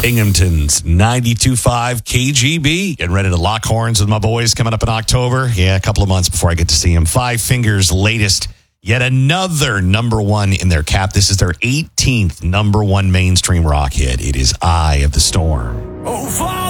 Binghamton's 92.5 KGB. Getting ready to lock horns with my boys coming up in October. Yeah, a couple of months before I get to see them. Five Fingers' latest, yet another number one in their cap. This is their 18th number one mainstream rock hit. It is Eye of the Storm. Oh, Father!